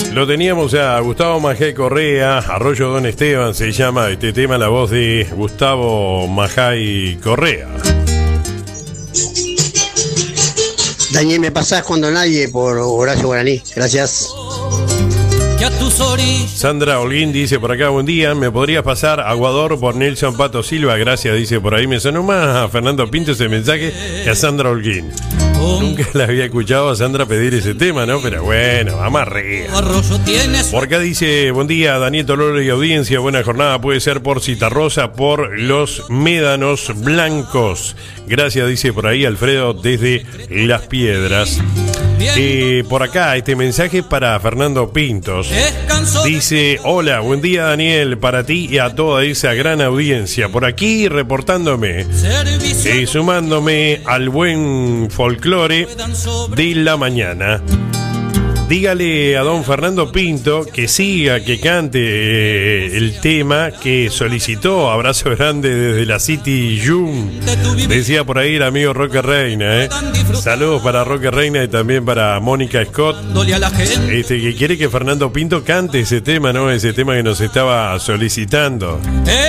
Lo teníamos a Gustavo Majay Correa, Arroyo Don Esteban se llama este tema, la voz de Gustavo Majay Correa. Daniel, me pasás cuando nadie por Horacio Guaraní. Gracias. Sandra Holguín dice por acá, buen día, ¿me podrías pasar Aguador por Nelson Pato Silva? Gracias, dice por ahí. Me sonó más a Fernando Pinto ese mensaje que a Sandra Holguín. Nunca la había escuchado a Sandra pedir ese tema, ¿no? Pero bueno, vamos arriba. Por acá dice, buen día, Daniel Tololo y audiencia, buena jornada, puede ser por Citarrosa, por los médanos blancos. Gracias, dice por ahí Alfredo desde Las Piedras. Por acá, este mensaje para Fernando Pintos. Dice, hola, buen día Daniel, para ti y a toda esa gran audiencia. Por aquí reportándome, sumándome al buen folclore de la mañana. Dígale a don Fernando Pinto que siga, que cante el tema que solicitó. Abrazo grande desde la City June. Decía por ahí el amigo Roque Reina. Saludos para Roque Reina y también para Mónica Scott. Que quiere que Fernando Pinto cante ese tema, ¿no? Ese tema que nos estaba solicitando.